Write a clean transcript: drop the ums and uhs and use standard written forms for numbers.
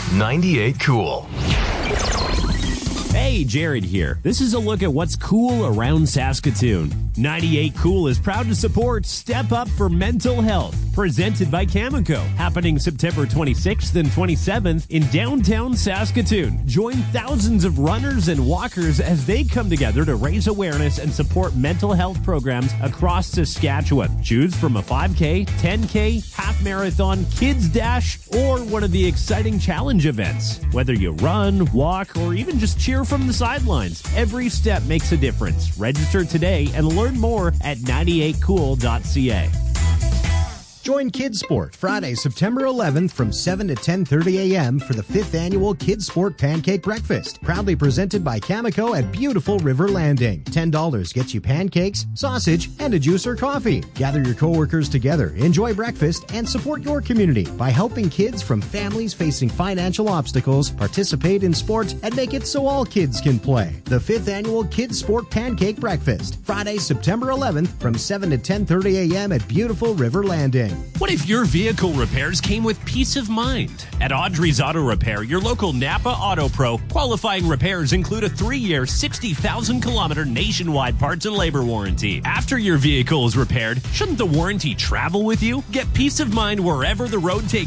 98 Cool. Hey, Jared here. This is a look at what's cool around Saskatoon. 98 Cool is proud to support Step Up for Mental Health, presented by Cameco, happening September 26th and 27th in downtown Saskatoon. Join thousands of runners and walkers as they come together to raise awareness and support mental health programs across Saskatchewan. Choose from a 5K, 10K, half marathon, kids dash, or one of the exciting challenge events. Whether you run, walk, or even just cheer from the sidelines, every step makes a difference. Register today and learn more at 98cool.ca. Join Kids Sport Friday, September 11th from 7 to 10:30 a.m. for the 5th Annual Kids Sport Pancake Breakfast, proudly presented by Cameco at beautiful River Landing. $10 gets you pancakes, sausage, and a juice or coffee. Gather your coworkers together, enjoy breakfast, and support your community by helping kids from families facing financial obstacles participate in sport and make it so all kids can play. The 5th Annual Kids Sport Pancake Breakfast, Friday, September 11th from 7 to 10:30 a.m. at beautiful River Landing. What if your vehicle repairs came with peace of mind? At Audrey's Auto Repair, your local Napa Auto Pro, qualifying repairs include a 3-year, 60,000-kilometer nationwide parts and labor warranty. After your vehicle is repaired, shouldn't the warranty travel with you? Get peace of mind wherever the road takes